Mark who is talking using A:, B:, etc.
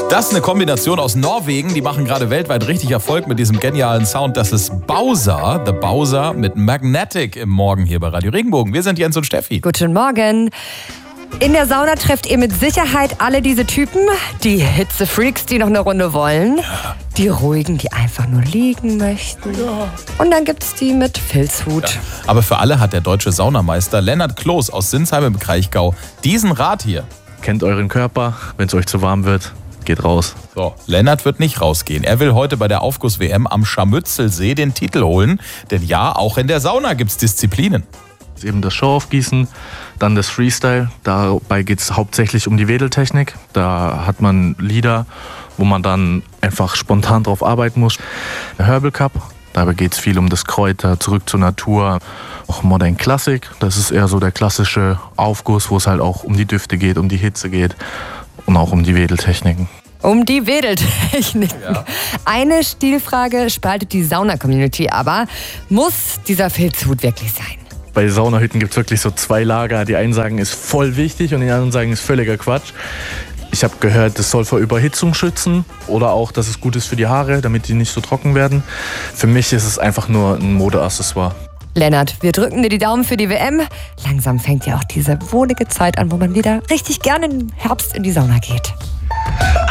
A: Das ist eine Kombination aus Norwegen. Die machen gerade weltweit richtig Erfolg mit diesem genialen Sound. Das ist Bowser, The Bowser mit Magnetic im Morgen hier bei Radio Regenbogen. Wir sind Jens und Steffi.
B: Guten Morgen. In der Sauna trefft ihr mit Sicherheit alle diese Typen. Die Hitzefreaks, die noch eine Runde wollen. Die Ruhigen, die einfach nur liegen möchten. Und dann gibt's die mit Filzhut.
A: Ja. Aber für alle hat der deutsche Saunameister Lennart Kloß aus Sinsheim im Kraichgau diesen Rat hier.
C: Kennt euren Körper, wenn es euch zu warm wird, geht raus.
A: So, Lennart wird nicht rausgehen. Er will heute bei der Aufguss-WM am Scharmützelsee den Titel holen. Denn ja, auch in der Sauna gibt's Disziplinen.
C: Das ist eben das Showaufgießen, dann das Freestyle. Dabei geht es hauptsächlich um die Wedeltechnik. Da hat man Lieder, wo man dann einfach spontan drauf arbeiten muss. Der Herbal Cup, dabei geht es viel um das Kräuter, zurück zur Natur. Auch Modern Classic, das ist eher so der klassische Aufguss, wo es halt auch um die Düfte geht, um die Hitze geht und auch um die Wedeltechniken.
B: Um die Wedeltechniken. Ja. Eine Stilfrage spaltet die Sauna-Community aber. Muss dieser Filzhut wirklich sein?
C: Bei Saunahütten gibt es wirklich so zwei Lager. Die einen sagen, ist voll wichtig und die anderen sagen, ist völliger Quatsch. Ich habe gehört, das soll vor Überhitzung schützen oder auch, dass es gut ist für die Haare, damit die nicht so trocken werden. Für mich ist es einfach nur ein Modeaccessoire.
B: Lennart, wir drücken dir die Daumen für die WM. Langsam fängt ja auch diese wohlige Zeit an, wo man wieder richtig gerne im Herbst in die Sauna geht.